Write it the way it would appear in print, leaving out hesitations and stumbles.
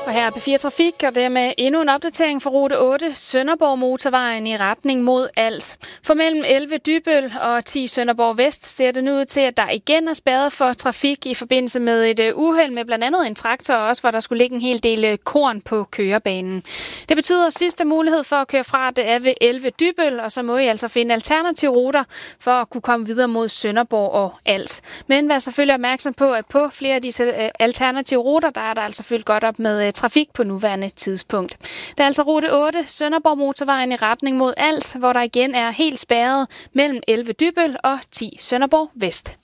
Og her er P4 Trafik, og det er med endnu en opdatering for rute 8, Sønderborg Motorvejen i retning mod Als. For mellem 11 Dybøl og 10 Sønderborg Vest ser det nu ud til, at der igen er spærret for trafik i forbindelse med et uheld med blandt andet en traktor, og også hvor der skulle ligge en hel del korn på kørebanen. Det betyder, at sidste mulighed for at køre fra, det er ved 11 Dybøl, og så må I altså finde alternative ruter for at kunne komme videre mod Sønderborg og Als. Men vær selvfølgelig opmærksom på, at på flere af disse alternative ruter, der er der altså fyldt godt op med trafik på nuværende tidspunkt. Det er altså rute 8, Sønderborg Motorvejen i retning mod Als, hvor der igen er helt spærret mellem 11 Dybøl og 10 Sønderborg Vest.